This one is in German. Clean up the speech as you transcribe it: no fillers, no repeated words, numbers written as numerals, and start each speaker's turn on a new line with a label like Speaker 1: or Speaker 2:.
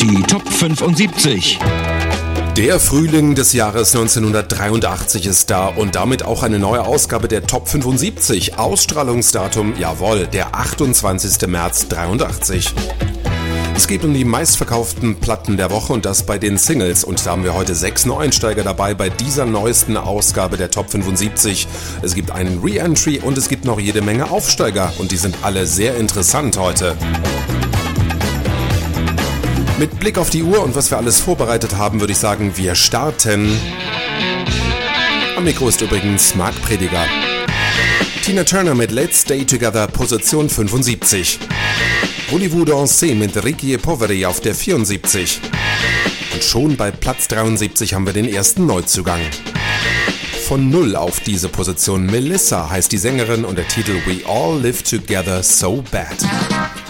Speaker 1: Die Top 75.
Speaker 2: Der Frühling des Jahres 1983 ist da und damit auch eine neue Ausgabe der Top 75. Ausstrahlungsdatum, jawohl, der 28. März 83. Es geht um die meistverkauften Platten der Woche und das bei den Singles. Und da haben wir heute 6 Neueinsteiger dabei bei dieser neuesten Ausgabe der Top 75. Es gibt einen Re-Entry und es gibt noch jede Menge Aufsteiger und die sind alle sehr interessant heute. Mit Blick auf die Uhr und was wir alles vorbereitet haben, würde ich sagen, wir starten. Am Mikro ist übrigens Marc Prediger. Tina Turner mit Let's Stay Together, Position 75. Voulez-vous danser mit Ricky e Poveri auf der 74. Und schon bei Platz 73 haben wir den ersten Neuzugang. Von 0 auf diese Position. Melissa heißt die Sängerin und der Titel We All Live Together So Bad.